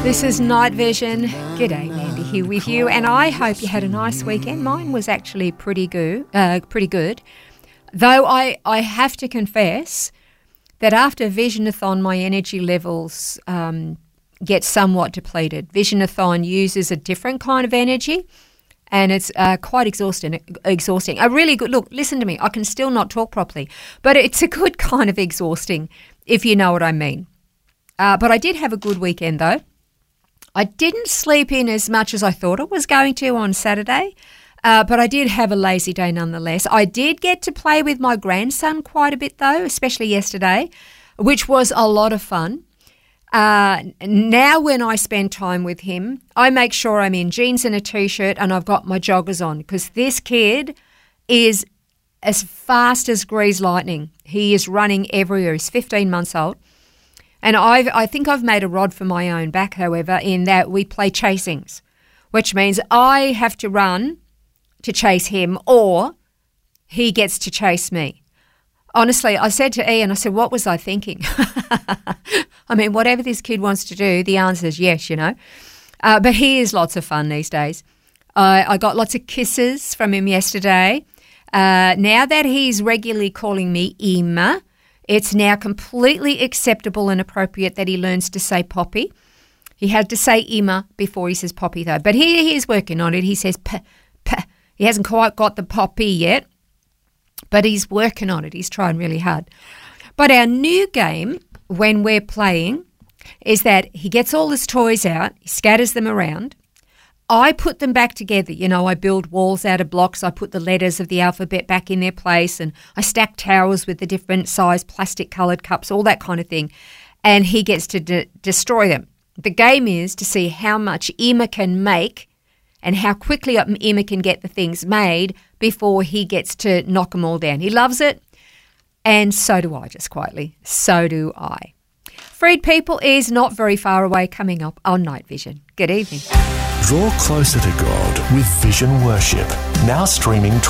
This is Night Vision. G'day, Mandy here with you, and I hope you had a nice weekend. Mine was actually pretty good. Though I have to confess that after Visionathon, my energy levels get somewhat depleted. Visionathon uses a different kind of energy, and it's quite exhausting. A really good look. Listen to me. I can still not talk properly, but it's a good kind of exhausting, if you know what I mean. But I did have a good weekend, though. I didn't sleep in as much as I thought I was going to on Saturday, but I did have a lazy day nonetheless. I did get to play with my grandson quite a bit, though, especially yesterday, which was a lot of fun. Now when I spend time with him, I make sure I'm in jeans and a T-shirt and I've got my joggers on, because this kid is as fast as greased lightning. He is running everywhere. He's 15 months old. And I think I've made a rod for my own back, however, in that we play chasings, which means I have to run to chase him or he gets to chase me. Honestly, I said to Ian, I said, what was I thinking? I mean, whatever this kid wants to do, the answer is yes, you know. But he is lots of fun these days. I got lots of kisses from him yesterday. Now that he's regularly calling me Ima, it's now completely acceptable and appropriate that he learns to say Poppy. He had to say Ima before he says Poppy, though. But he is working on it. He says P. He hasn't quite got the Poppy yet, but he's working on it. He's trying really hard. But our new game, when we're playing, is that he gets all his toys out, he scatters them around. I put them back together. You know, I build walls out of blocks. I put the letters of the alphabet back in their place, and I stack towers with the different size plastic-coloured cups, all that kind of thing. And he gets to destroy them. The game is to see how much Ima can make and how quickly Ima can get the things made before he gets to knock them all down. He loves it, and so do I, just quietly. So do I. Freed People is not very far away, coming up on Night Vision. Good evening. Draw closer to God with Vision Worship, now streaming